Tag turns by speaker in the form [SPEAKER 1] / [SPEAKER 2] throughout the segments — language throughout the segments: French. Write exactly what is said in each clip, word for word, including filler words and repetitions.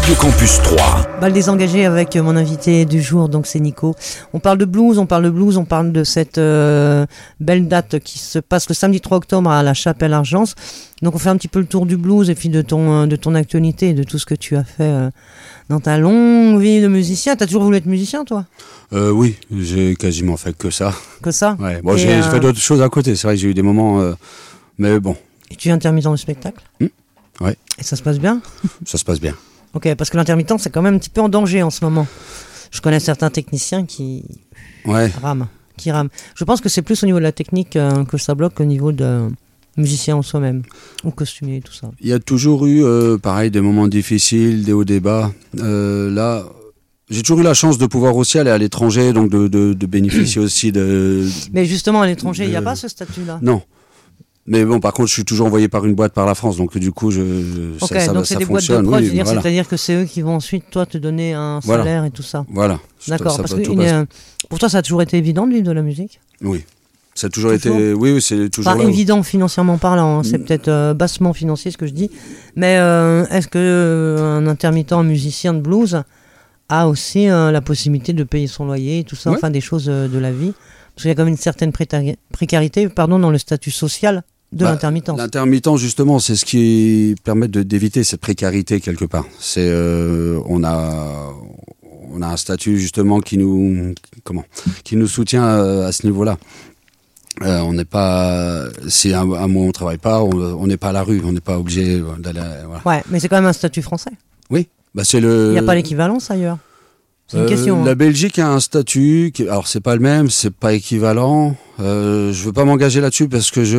[SPEAKER 1] Radio Campus trois.
[SPEAKER 2] Bal désengagé avec mon invité du jour, donc c'est Nico. On parle de blues, on parle de blues, on parle de cette euh, belle date qui se passe le samedi trois octobre à la Chapelle-Argence. Donc on fait un petit peu le tour du blues et puis de ton, de ton actualité et de tout ce que tu as fait euh, dans ta longue vie de musicien. T'as toujours voulu être musicien, toi ?
[SPEAKER 3] euh, Oui, j'ai quasiment fait que ça.
[SPEAKER 2] Que ça ?
[SPEAKER 3] Ouais. Bon,
[SPEAKER 2] et
[SPEAKER 3] j'ai,
[SPEAKER 2] euh...
[SPEAKER 3] j'ai fait d'autres choses à côté, c'est vrai que j'ai eu des moments... Euh, mais bon.
[SPEAKER 2] Et tu es intermittent de spectacle ?
[SPEAKER 3] mmh, Ouais.
[SPEAKER 2] Et ça se passe bien ?
[SPEAKER 3] Ça se passe bien.
[SPEAKER 2] Ok, parce que l'intermittent, c'est quand même un petit peu en danger en ce moment. Je connais certains techniciens qui
[SPEAKER 3] ouais.
[SPEAKER 2] rament, qui rament. Je pense que c'est plus au niveau de la technique euh, que ça bloque qu'au niveau de musicien en soi-même, ou costumier et tout ça.
[SPEAKER 3] Il y a toujours eu, euh, pareil, des moments difficiles, des hauts, des bas. Euh, là, j'ai toujours eu la chance de pouvoir aussi aller à l'étranger, donc de, de, de bénéficier aussi de...
[SPEAKER 2] Mais justement, à l'étranger, il
[SPEAKER 3] de...
[SPEAKER 2] n'y a pas ce statut-là ?
[SPEAKER 3] Non. Mais bon, par contre, je suis toujours envoyé par une boîte par la France, donc du coup, je, je
[SPEAKER 2] okay,
[SPEAKER 3] ça, ça,
[SPEAKER 2] donc
[SPEAKER 3] ça
[SPEAKER 2] c'est des
[SPEAKER 3] fonctionne.
[SPEAKER 2] boîtes de prod,
[SPEAKER 3] oui, voilà.
[SPEAKER 2] c'est-à-dire que c'est eux qui vont ensuite, toi, te donner un salaire
[SPEAKER 3] voilà.
[SPEAKER 2] et tout ça.
[SPEAKER 3] Voilà.
[SPEAKER 2] D'accord,
[SPEAKER 3] ça,
[SPEAKER 2] parce
[SPEAKER 3] ça
[SPEAKER 2] que une, euh, pour toi, ça a toujours été évident de vivre de la musique ?
[SPEAKER 3] Oui. Ça a toujours,
[SPEAKER 2] toujours
[SPEAKER 3] été... Oui, oui, c'est toujours
[SPEAKER 2] Pas
[SPEAKER 3] là.
[SPEAKER 2] évident financièrement parlant, hein. C'est mmh. peut-être euh, bassement financier ce que je dis, mais euh, est-ce que euh, un intermittent musicien de blues a aussi euh, la possibilité de payer son loyer et tout ça, ouais. Enfin des choses euh, de la vie ? Parce qu'il y a quand même une certaine préta- précarité pardon, dans le statut social de bah, l'intermittence.
[SPEAKER 3] L'intermittent, justement, c'est ce qui permet de, d'éviter cette précarité quelque part. C'est, euh, on a, on a un statut justement qui nous, comment, qui nous soutient à, à ce niveau-là. Euh, on n'est pas, si un, un mois on travaille pas, on n'est pas à la rue, on n'est pas obligé d'aller. Voilà.
[SPEAKER 2] Ouais, mais c'est quand même un statut français.
[SPEAKER 3] Oui, bah c'est le.
[SPEAKER 2] Il n'y a pas l'équivalence ailleurs. C'est une
[SPEAKER 3] euh,
[SPEAKER 2] question.
[SPEAKER 3] La
[SPEAKER 2] hein.
[SPEAKER 3] Belgique a un statut, qui, alors c'est pas le même, c'est pas équivalent. Euh, je veux pas m'engager là-dessus parce que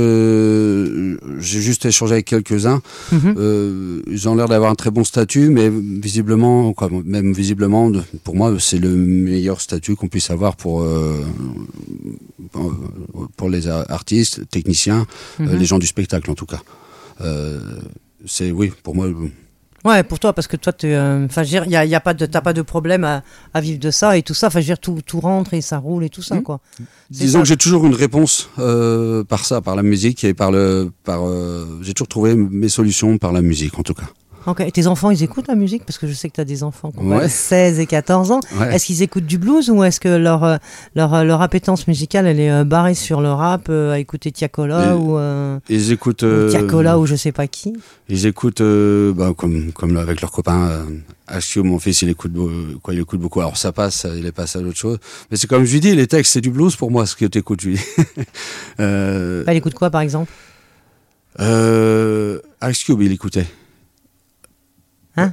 [SPEAKER 3] je j'ai juste échangé avec quelques-uns. Mm-hmm. Euh, ils ont l'air d'avoir un très bon statut, mais visiblement, quoi, même visiblement, pour moi, c'est le meilleur statut qu'on puisse avoir pour euh, pour les artistes, techniciens, mm-hmm. euh, les gens du spectacle en tout cas. Euh, c'est oui, pour moi.
[SPEAKER 2] Ouais, pour toi, parce que toi, enfin, il y a, y a pas de, t'as pas de problème à, à vivre de ça et tout ça. Enfin, je veux dire, tout, tout rentre et ça roule et tout ça, mmh. quoi. C'est
[SPEAKER 3] Disons
[SPEAKER 2] ça.
[SPEAKER 3] que j'ai toujours une réponse euh, par ça, par la musique et par le, par. Euh, j'ai toujours trouvé mes solutions par la musique, en tout cas.
[SPEAKER 2] Ok. Et tes enfants, ils écoutent la musique ? Parce que je sais que tu as des enfants qui ont
[SPEAKER 3] ouais.
[SPEAKER 2] seize et quatorze ans. Ouais. Est-ce qu'ils écoutent du blues ou est-ce que leur, leur, leur appétence musicale, elle est barrée sur le rap, euh, à écouter Tiakola ou, euh,
[SPEAKER 3] ils écoutent,
[SPEAKER 2] euh, ou Tiakola ou je sais pas qui ?
[SPEAKER 3] Ils écoutent, euh, bah, comme, comme avec leurs copains. Euh, H Q, mon fils, il écoute, quoi, il écoute beaucoup. Alors ça passe, il est passé à d'autres choses. Mais c'est comme je lui dis, les textes, c'est du blues pour moi, ce que tu écoutes, lui.
[SPEAKER 2] euh, bah, il écoute quoi, par exemple ?
[SPEAKER 3] euh, Ice Cube, il écoutait.
[SPEAKER 2] Hein ?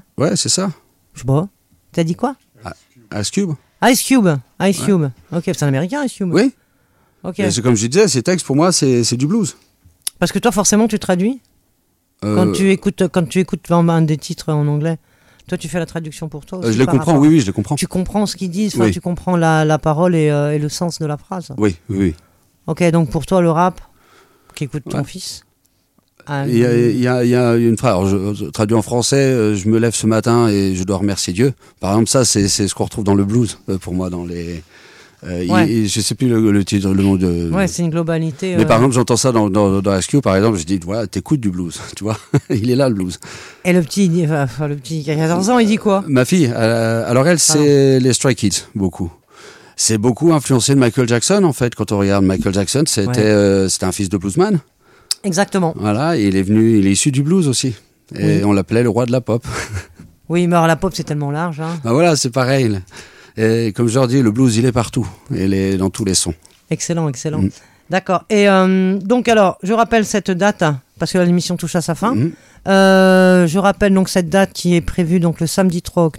[SPEAKER 3] Ouais, c'est ça.
[SPEAKER 2] Je sais pas. T'as dit quoi ?
[SPEAKER 3] Ice Cube.
[SPEAKER 2] Ice Cube. Ice Cube. Ouais. Ok, c'est un américain, Ice Cube.
[SPEAKER 3] Oui.
[SPEAKER 2] Ok.
[SPEAKER 3] Et c'est comme je disais, ces textes, pour moi, c'est, c'est du blues.
[SPEAKER 2] Parce que toi, forcément, tu traduis euh... quand tu écoutes, quand tu écoutes un des titres en anglais. Toi, tu fais la traduction pour toi aussi,
[SPEAKER 3] euh, Je les comprends,
[SPEAKER 2] rapport.
[SPEAKER 3] oui, oui, je les comprends.
[SPEAKER 2] Tu comprends ce qu'ils disent,
[SPEAKER 3] oui.
[SPEAKER 2] Tu comprends la, la parole et, euh, et le sens de la phrase.
[SPEAKER 3] Oui, oui, oui.
[SPEAKER 2] Ok, donc pour toi, le rap, qu'écoute ton
[SPEAKER 3] ouais.
[SPEAKER 2] fils.
[SPEAKER 3] Il y, a, il, y a, il y a une phrase, alors je, je traduis en français, je me lève ce matin et je dois remercier Dieu. Par exemple, ça, c'est, c'est ce qu'on retrouve dans le blues, pour moi, dans les... Euh, ouais. il, je sais plus le, le titre, le nom de...
[SPEAKER 2] Ouais, c'est une globalité.
[SPEAKER 3] Mais
[SPEAKER 2] euh...
[SPEAKER 3] par exemple, j'entends ça dans, dans, dans S Q, par exemple, je dis, voilà, t'écoutes du blues, tu vois, il est là, le blues.
[SPEAKER 2] Et le petit, enfin, le petit qui a quatorze ans, il dit quoi ?
[SPEAKER 3] Ma fille, euh, alors elle, c'est ah les Stray Kids, beaucoup. C'est beaucoup influencé de Michael Jackson, en fait, quand on regarde Michael Jackson, c'était, ouais. euh, c'était un fils de bluesman. Exactement. Voilà, et il est venu, il est issu du blues aussi. Et oui. On l'appelait le roi de la pop.
[SPEAKER 2] Oui, mais alors la pop, c'est tellement large. Hein.
[SPEAKER 3] Ah, voilà, c'est pareil. Et comme je leur dis, le blues, il est partout. Il est dans tous les sons.
[SPEAKER 2] Excellent, excellent. Mmh. D'accord. Et euh, donc, alors, je rappelle cette date, parce que l'émission touche à sa fin. Mmh. Euh, je rappelle donc cette date qui est prévue donc, le samedi trois octobre.